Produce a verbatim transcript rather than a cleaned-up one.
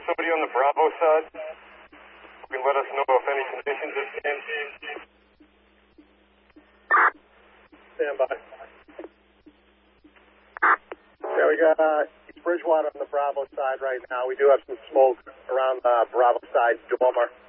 somebody on the Bravo side who can let us know if any conditions have changed? Stand by. Yeah, we got uh, Bridgewater on the Bravo side right now. We do have some smoke around the Bravo side dormer.